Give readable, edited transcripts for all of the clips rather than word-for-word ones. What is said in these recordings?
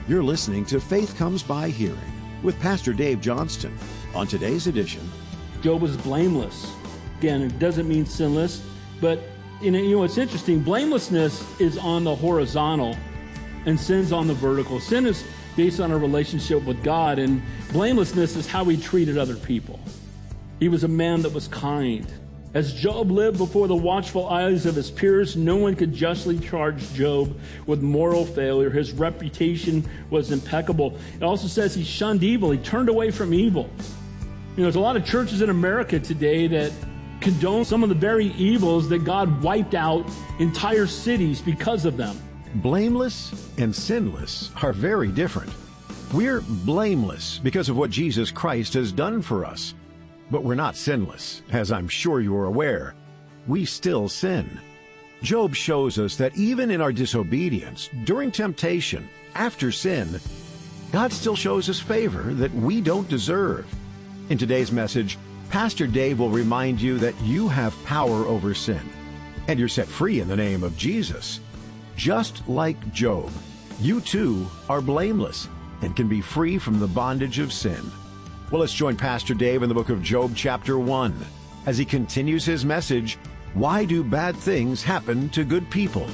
You're listening to Faith Comes by Hearing with Pastor Dave Johnston. On today's edition, Job was blameless. Again, it doesn't mean sinless, but you know it's interesting. Blamelessness is on the horizontal and sin's on the vertical. Sin is based on a relationship with God, and blamelessness is how he treated other people. He was a man that was kind. As Job lived before the watchful eyes of his peers, no one could justly charge Job with moral failure. His reputation was impeccable. It also says he shunned evil. He turned away from evil. You know, there's a lot of churches in America today that condone some of the very evils that God wiped out entire cities because of them. blameless and sinless are very different. We're blameless because of what Jesus Christ has done for us. But we're not sinless, as I'm sure you're aware. We still sin. Job shows us that even in our disobedience, during temptation, after sin, God still shows us favor that we don't deserve. In today's message, Pastor Dave will remind you that you have power over sin, and you're set free in the name of Jesus. Just like Job, you too are blameless and can be free from the bondage of sin. Well, let's join Pastor Dave in the book of Job chapter 1 as he continues his message, Why Do Bad Things Happen to Good People?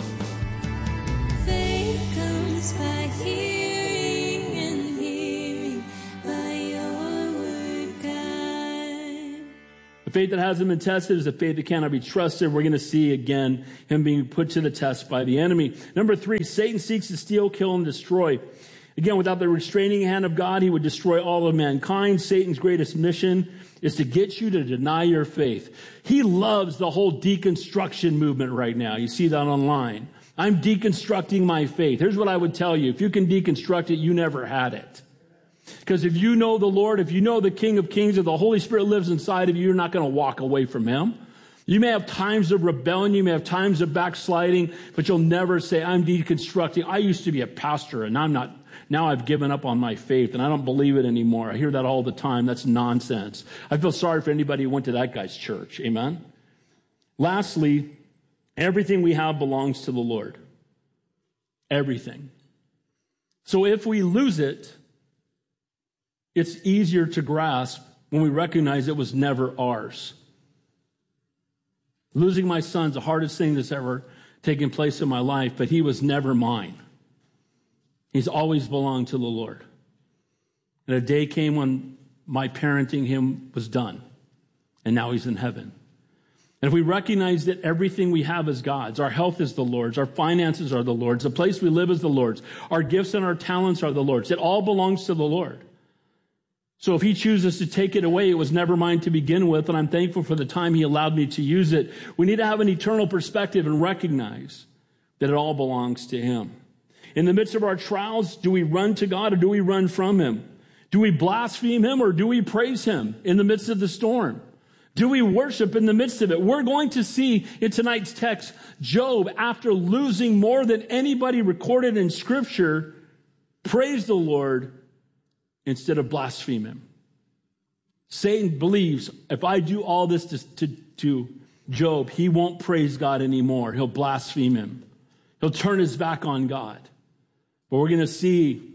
Faith comes by hearing, and hearing by your word, God. The faith that hasn't been tested is a faith that cannot be trusted. We're going to see again him being put to the test by the enemy. Number 3, Satan seeks to steal, kill, and destroy. Again, without the restraining hand of God, he would destroy all of mankind. Satan's greatest mission is to get you to deny your faith. He loves the whole deconstruction movement right now. You see that online. I'm deconstructing my faith. Here's what I would tell you. If you can deconstruct it, you never had it. Because if you know the Lord, if you know the King of Kings, if the Holy Spirit lives inside of you, you're not going to walk away from him. You may have times of rebellion, you may have times of backsliding, but you'll never say, I'm deconstructing. I used to be a pastor, and I'm not. Now I've given up on my faith, and I don't believe it anymore. I hear that all the time. That's nonsense. I feel sorry for anybody who went to that guy's church. Amen? Lastly, everything we have belongs to the Lord. Everything. So if we lose it, it's easier to grasp when we recognize it was never ours. Losing my son's the hardest thing that's ever taken place in my life, but he was never mine. He's always belonged to the Lord. And a day came when my parenting him was done, and now he's in heaven. And if we recognize that everything we have is God's, our health is the Lord's, our finances are the Lord's, the place we live is the Lord's, our gifts and our talents are the Lord's. It all belongs to the Lord. So if he chooses to take it away, it was never mine to begin with, and I'm thankful for the time he allowed me to use it. We need to have an eternal perspective and recognize that it all belongs to him. In the midst of our trials, do we run to God or do we run from him? Do we blaspheme him or do we praise him in the midst of the storm? Do we worship in the midst of it? We're going to see in tonight's text, Job, after losing more than anybody recorded in Scripture, praise the Lord instead of blaspheme him. Satan believes if I do all this to Job, he won't praise God anymore. He'll blaspheme him. He'll turn his back on God. But we're going to see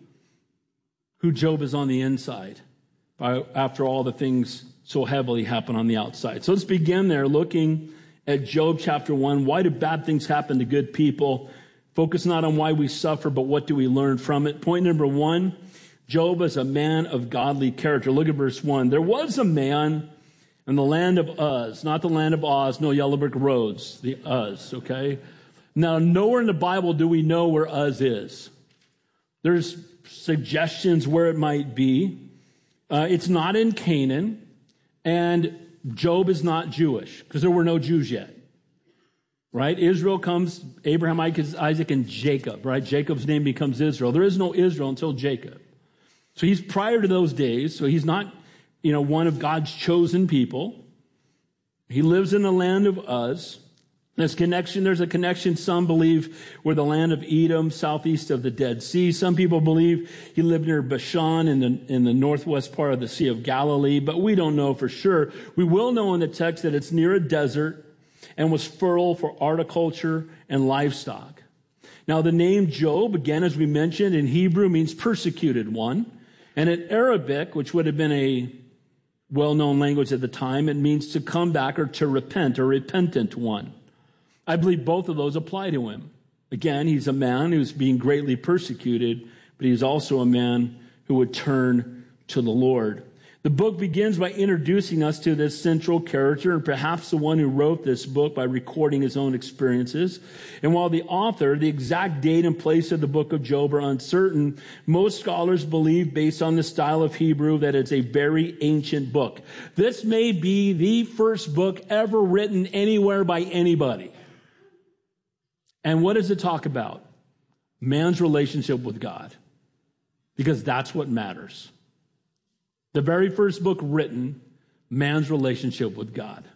who Job is on the inside after all the things so heavily happen on the outside. So let's begin there looking at Job chapter 1. Why do bad things happen to good people? Focus not on why we suffer, but what do we learn from it? Point number 1, Job is a man of godly character. Look at verse 1. There was a man in the land of Uz, not the land of Oz, no yellow brick roads, the Uz, okay? Now, nowhere in the Bible do we know where Uz is. There's suggestions where it might be. It's not in Canaan, and Job is not Jewish because there were no Jews yet, right? Israel comes, Abraham, Isaac, and Jacob, right? Jacob's name becomes Israel. There is no Israel until Jacob. So he's prior to those days, so he's not, one of God's chosen people. He lives in the land of Uz. There's a connection, some believe, were the land of Edom, southeast of the Dead Sea. Some people believe he lived near Bashan in the northwest part of the Sea of Galilee, but we don't know for sure. We will know in the text that it's near a desert and was fertile for horticulture and livestock. Now, the name Job, again, as we mentioned, in Hebrew means persecuted one. And in Arabic, which would have been a well-known language at the time, it means to come back or to repent, or repentant one. I believe both of those apply to him. Again, he's a man who's being greatly persecuted, but he's also a man who would turn to the Lord. The book begins by introducing us to this central character, and perhaps the one who wrote this book by recording his own experiences. And while the author, the exact date and place of the book of Job are uncertain, most scholars believe, based on the style of Hebrew, that it's a very ancient book. This may be the first book ever written anywhere by anybody. And what does it talk about? Man's relationship with God. Because that's what matters. The very first book written, man's relationship with God.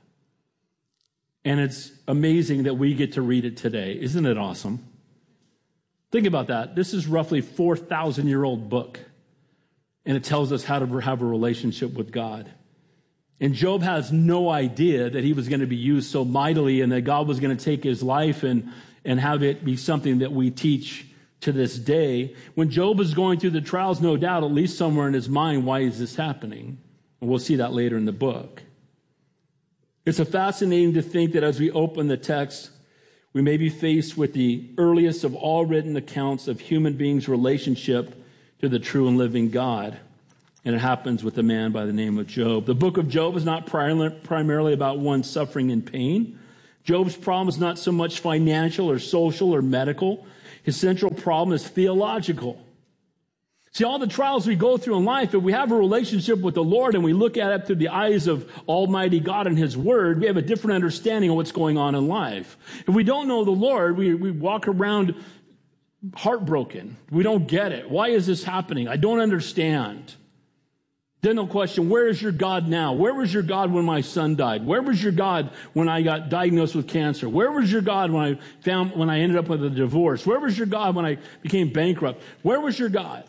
And it's amazing that we get to read it today. Isn't it awesome? Think about that. This is roughly 4,000-year-old book. And it tells us how to have a relationship with God. And Job has no idea that he was going to be used so mightily and that God was going to take his life and have it be something that we teach to this day. When Job is going through the trials, no doubt, at least somewhere in his mind, why is this happening? And we'll see that later in the book. It's fascinating to think that as we open the text, we may be faced with the earliest of all written accounts of human beings' relationship to the true and living God. And it happens with a man by the name of Job. The book of Job is not primarily about one suffering in pain. Job's problem is not so much financial or social or medical. His central problem is theological. See, all the trials we go through in life, if we have a relationship with the Lord and we look at it through the eyes of Almighty God and His Word, we have a different understanding of what's going on in life. If we don't know the Lord, we walk around heartbroken. We don't get it. Why is this happening? I don't understand. Then they'll question, where is your God now? Where was your God when my son died? Where was your God when I got diagnosed with cancer? Where was your God when I ended up with a divorce? Where was your God when I became bankrupt? Where was your God?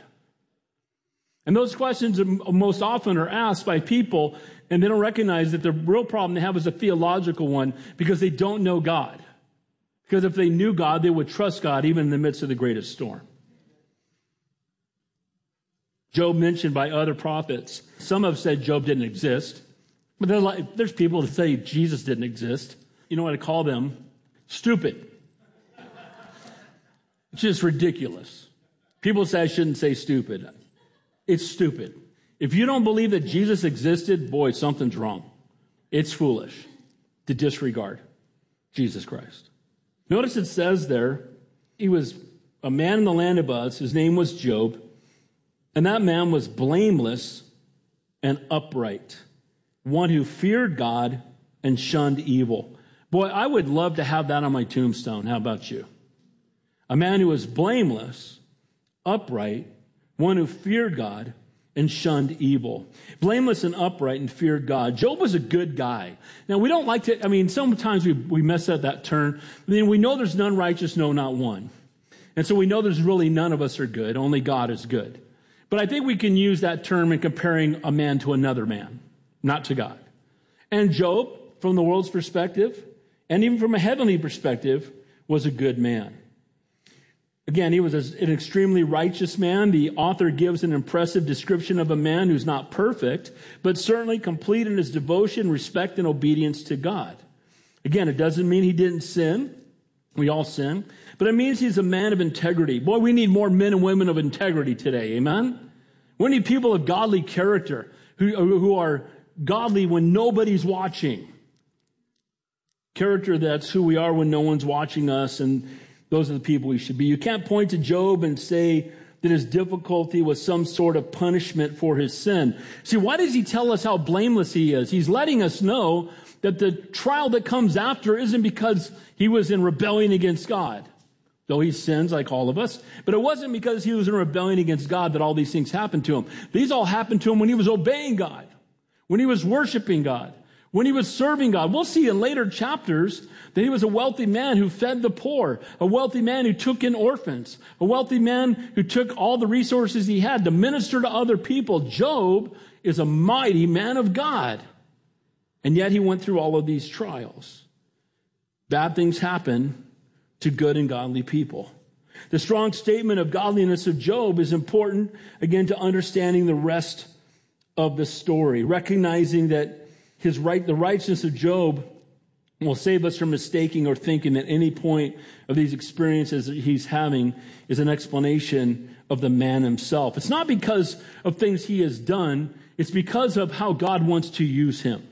And those questions most often are asked by people, and they don't recognize that the real problem they have is a theological one because they don't know God. Because if they knew God, they would trust God even in the midst of the greatest storm. Job mentioned by other prophets. Some have said Job didn't exist. But there's people that say Jesus didn't exist. You know what I call them? Stupid. It's just ridiculous. People say I shouldn't say stupid. It's stupid. If you don't believe that Jesus existed, boy, something's wrong. It's foolish to disregard Jesus Christ. Notice it says there, he was a man in the land of Uz. His name was Job. And that man was blameless and upright, one who feared God and shunned evil. Boy, I would love to have that on my tombstone. How about you? A man who was blameless, upright, one who feared God and shunned evil. Blameless and upright and feared God. Job was a good guy. Now, we don't like to, sometimes we mess up that term. We know there's none righteous, no, not one. And so we know there's really none of us are good. Only God is good. But I think we can use that term in comparing a man to another man, not to God. And Job, from the world's perspective, and even from a heavenly perspective, was a good man. Again, he was an extremely righteous man. The author gives an impressive description of a man who's not perfect, but certainly complete in his devotion, respect, and obedience to God. Again, it doesn't mean he didn't sin. We all sin. But it means he's a man of integrity. Boy, we need more men and women of integrity today. Amen? We need people of godly character who are godly when nobody's watching. Character, that's who we are when no one's watching us, and those are the people we should be. You can't point to Job and say that his difficulty was some sort of punishment for his sin. See, why does he tell us how blameless he is? He's letting us know that the trial that comes after isn't because he was in rebellion against God, though he sins like all of us. But it wasn't because he was in rebellion against God that all these things happened to him. These all happened to him when he was obeying God, when he was worshiping God, when he was serving God. We'll see in later chapters that he was a wealthy man who fed the poor, a wealthy man who took in orphans, a wealthy man who took all the resources he had to minister to other people. Job is a mighty man of God. And yet he went through all of these trials. Bad things happen to good and godly people. The strong statement of godliness of Job is important, again, to understanding the rest of the story, recognizing that the righteousness of Job will save us from mistaking or thinking that any point of these experiences that he's having is an explanation of the man himself. It's not because of things he has done. It's because of how God wants to use him.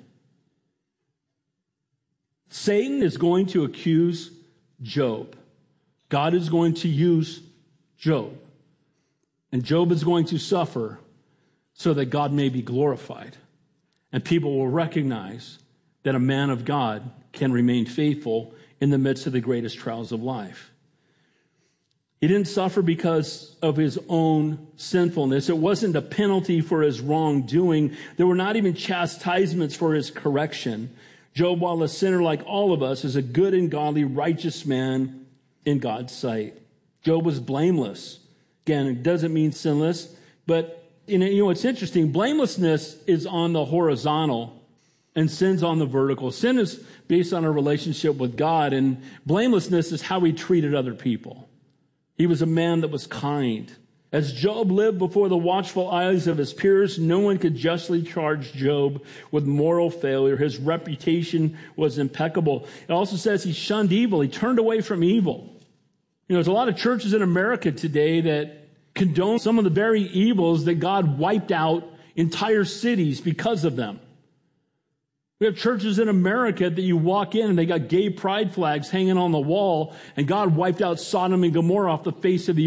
Satan is going to accuse Job. God is going to use Job. And Job is going to suffer so that God may be glorified. And people will recognize that a man of God can remain faithful in the midst of the greatest trials of life. He didn't suffer because of his own sinfulness. It wasn't a penalty for his wrongdoing. There were not even chastisements for his correction. Job, while a sinner like all of us, is a good and godly, righteous man in God's sight. Job was blameless. Again, it doesn't mean sinless, but it's interesting. Blamelessness is on the horizontal and sin's on the vertical. Sin is based on our relationship with God, and blamelessness is how he treated other people. He was a man that was kind. As Job lived before the watchful eyes of his peers, no one could justly charge Job with moral failure. His reputation was impeccable. It also says he shunned evil. He turned away from evil. There's a lot of churches in America today that condone some of the very evils that God wiped out entire cities because of them. We have churches in America that you walk in and they got gay pride flags hanging on the wall, and God wiped out Sodom and Gomorrah off the face of the